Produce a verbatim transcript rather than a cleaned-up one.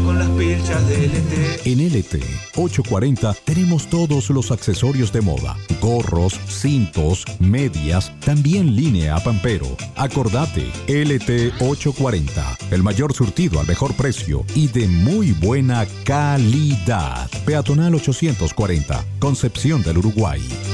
con las pilchas de L T. En L T ochocientos cuarenta tenemos todos los accesorios de moda, gorros, cintos, medias, también línea Pampero. Acordate, L T ochocientos cuarenta, el mayor surtido al mejor precio y de muy buena calidad. Peatonal ochocientos cuarenta, Concepción del Uruguay.